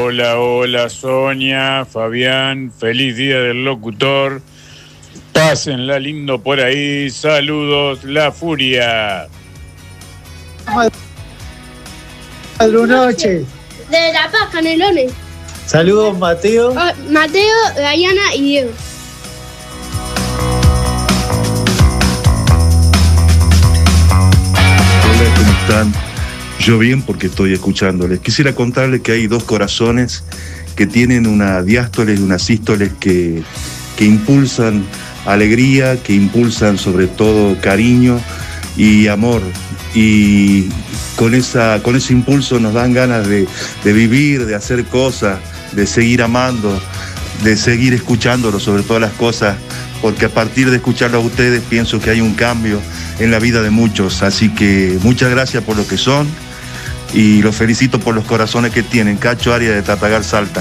Hola, hola Sonia, Fabián, feliz día del locutor. Pásenla lindo por ahí, saludos, La Furia. Noches. De La Paz, Canelones. Saludos, Mateo. Mateo, Dayana y Diego. Hola, ¿cómo están? Yo bien porque estoy escuchándoles. Quisiera contarles que hay dos corazones que tienen una diástole y una sístole que impulsan alegría, que impulsan sobre todo cariño y amor. Y con ese impulso nos dan ganas de vivir, de hacer cosas, de seguir amando, de seguir escuchándolo sobre todas las cosas, porque a partir de escucharlo a ustedes pienso que hay un cambio en la vida de muchos. Así que muchas gracias por lo que son y los felicito por los corazones que tienen. Cacho Arias de Tatagar, Salta.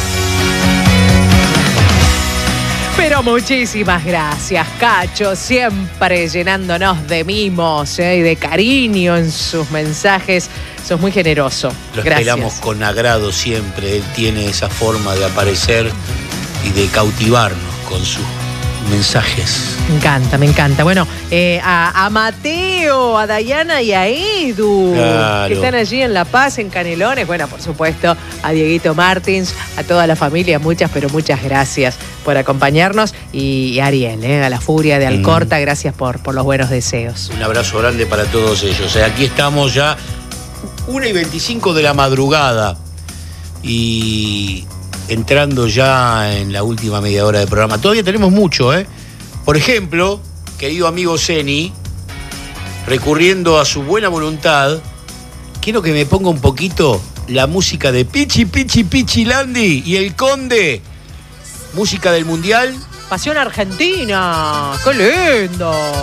Pero muchísimas gracias, Cacho, siempre llenándonos de mimos y de cariño en sus mensajes. Sos muy generoso. Lo Gracias. esperamos con agrado siempre. Él tiene esa forma de aparecer y de cautivarnos con sus mensajes. Me encanta. Bueno, a Mateo, a Dayana y a Edu, claro, que están allí en La Paz, en Canelones. Bueno, por supuesto, a Dieguito Martins, a toda la familia, muchas gracias por acompañarnos. Y a Ariel, a La Furia de Alcorta, gracias por los buenos deseos. Un abrazo grande para todos ellos. Aquí estamos ya 1:25 de la madrugada y entrando ya en la última media hora del programa. Todavía tenemos mucho, ¿eh? Por ejemplo, querido amigo Zeni, recurriendo a su buena voluntad, quiero que me ponga un poquito la música de Pichi Pichi Pichi Landi y el Conde. Música del Mundial. Pasión Argentina, qué lindo.